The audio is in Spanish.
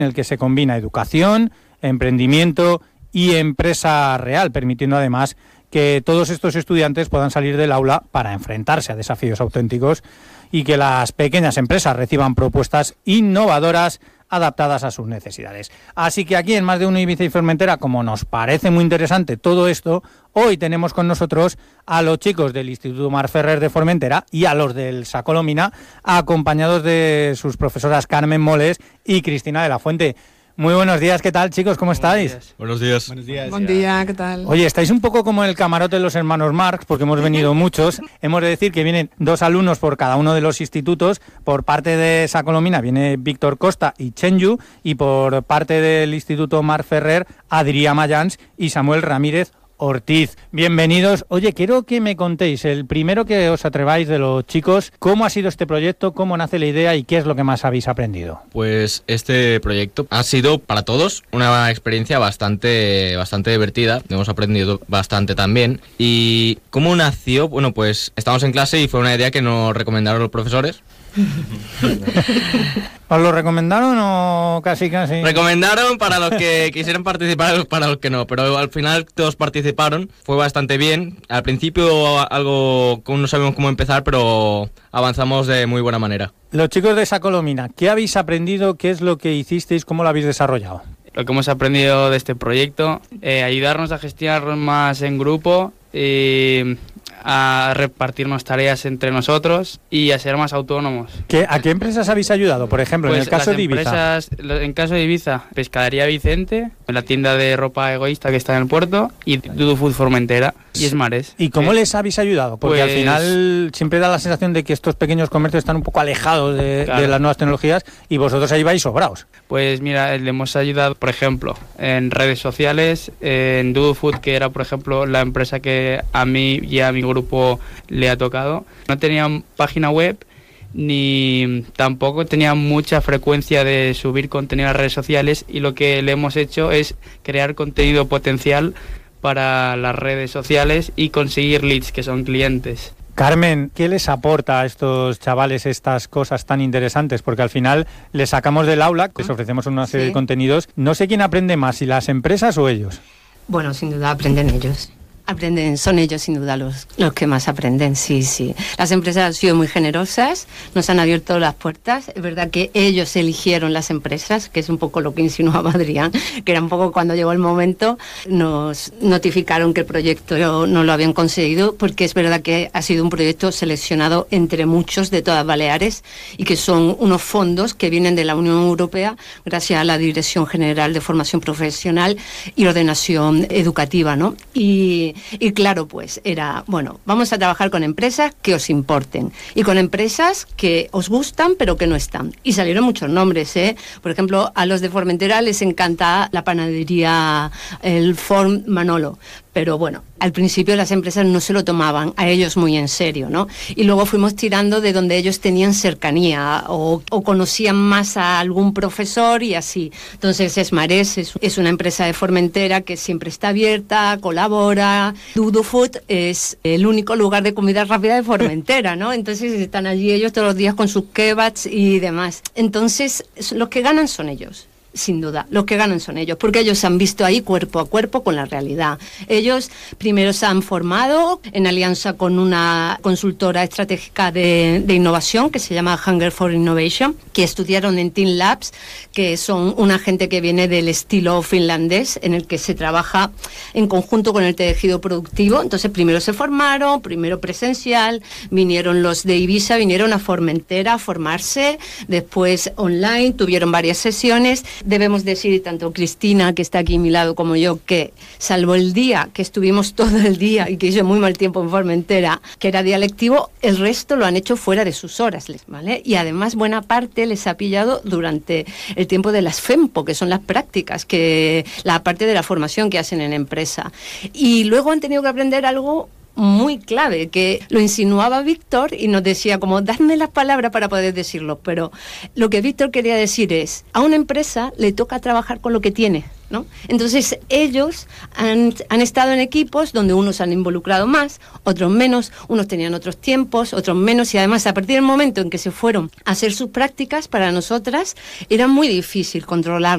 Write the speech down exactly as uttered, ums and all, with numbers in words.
en el que se combina educación, emprendimiento y empresa real, permitiendo además que todos estos estudiantes puedan salir del aula para enfrentarse a desafíos auténticos y que las pequeñas empresas reciban propuestas innovadoras adaptadas a sus necesidades. Así que aquí en Más de Uno Ibiza y Formentera, como nos parece muy interesante todo esto, hoy tenemos con nosotros a los chicos del Instituto Marc Ferrer de Formentera y a los del Sacolomina, acompañados de sus profesoras Carmen Moles y Cristina de la Fuente. Muy buenos días, ¿qué tal, chicos? ¿Cómo estáis? Buenos días. Buenos días. Buen día, ¿qué tal? Oye, estáis un poco como el camarote de los hermanos Marx, porque hemos venido muchos. Hemos de decir que vienen dos alumnos por cada uno de los institutos. Por parte de Sacolomina viene Víctor Costa y Chen Yu, y por parte del Instituto Marc Ferrer, Adrià Mayans y Samuel Ramírez Ortiz. Bienvenidos. Oye, quiero que me contéis, el primero que os atreváis de los chicos, ¿cómo ha sido este proyecto, cómo nace la idea y qué es lo que más habéis aprendido? Pues este proyecto ha sido para todos una experiencia bastante, bastante divertida, hemos aprendido bastante también. ¿Y cómo nació? Bueno, pues estamos en clase y fue una idea que nos recomendaron los profesores. ¿Os lo recomendaron o casi casi? Recomendaron para los que quisieran participar, para los que no, pero al final todos participaron, fue bastante bien. Al principio algo, no sabemos cómo empezar, pero avanzamos de muy buena manera. Los chicos de Sacolomina, ¿qué habéis aprendido? ¿Qué es lo que hicisteis? ¿Cómo lo habéis desarrollado? Lo que hemos aprendido de este proyecto, eh, ayudarnos a gestionar más en grupo, y a repartirnos tareas entre nosotros y a ser más autónomos. ¿Qué, ¿A qué empresas habéis ayudado? Por ejemplo, pues en el caso de Ibiza. Empresas, en caso de Ibiza, Pescadería Vicente, la tienda de ropa Egoísta que está en el puerto, y Dudu Food Formentera y Esmares. ¿Y cómo sí. les habéis ayudado? Porque pues, al final siempre da la sensación de que estos pequeños comercios están un poco alejados de, claro. de las nuevas tecnologías y vosotros ahí vais sobraos. Pues mira, le hemos ayudado, por ejemplo, en redes sociales, en Dudu Food, que era, por ejemplo, la empresa que a mí y a mi grupo le ha tocado. No tenían página web ni tampoco tenían mucha frecuencia de subir contenido a redes sociales, y lo que le hemos hecho es crear contenido potencial para las redes sociales y conseguir leads, que son clientes. Carmen, ¿qué les aporta a estos chavales estas cosas tan interesantes? Porque al final les sacamos del aula, les ofrecemos una serie sí. de contenidos. No sé quién aprende más, si las empresas o ellos. Bueno, sin duda aprenden ellos. Aprenden, son ellos sin duda los, los que más aprenden, sí, sí. Las empresas han sido muy generosas, nos han abierto las puertas. Es verdad que ellos eligieron las empresas, que es un poco lo que insinuaba Adrián, que era un poco cuando llegó el momento, nos notificaron que el proyecto no lo habían conseguido, porque es verdad que ha sido un proyecto seleccionado entre muchos de todas Baleares, y que son unos fondos que vienen de la Unión Europea gracias a la Dirección General de Formación Profesional y Ordenación Educativa, ¿no? Y Y claro, pues era, bueno, vamos a trabajar con empresas que os importen y con empresas que os gustan pero que no están. Y salieron muchos nombres, ¿eh? Por ejemplo, a los de Formentera les encanta la panadería, el Forn Manolo. Pero bueno, al principio las empresas no se lo tomaban a ellos muy en serio, ¿no? Y luego fuimos tirando de donde ellos tenían cercanía o, o conocían más a algún profesor y así. Entonces Esmares es, es una empresa de Formentera que siempre está abierta, colabora. Dudu Food es el único lugar de comida rápida de Formentera, ¿no? Entonces están allí ellos todos los días con sus kebabs y demás. Entonces los que ganan son ellos. Sin duda, los que ganan son ellos, porque ellos se han visto ahí cuerpo a cuerpo con la realidad. Ellos primero se han formado en alianza con una consultora estratégica de, de innovación que se llama Hunger for Innovation, que estudiaron en Team Labs, que son una gente que viene del estilo finlandés, en el que se trabaja en conjunto con el tejido productivo. Entonces primero se formaron, primero presencial, vinieron los de Ibiza, vinieron a Formentera a formarse, después online, tuvieron varias sesiones. Debemos decir, tanto Cristina, que está aquí a mi lado, como yo, que salvo el día que estuvimos todo el día y que hizo muy mal tiempo en Formentera, que era día lectivo, el resto lo han hecho fuera de sus horas, ¿vale? Y además buena parte les ha pillado durante el tiempo de las FEMPO, que son las prácticas, que la parte de la formación que hacen en empresa. Y luego han tenido que aprender algo muy clave, que lo insinuaba Víctor y nos decía como, dadme las palabras para poder decirlo, pero lo que Víctor quería decir es, a una empresa le toca trabajar con lo que tiene, ¿no? Entonces ellos han, han estado en equipos donde unos han involucrado más, otros menos, unos tenían otros tiempos, otros menos, y además a partir del momento en que se fueron a hacer sus prácticas, para nosotras era muy difícil controlar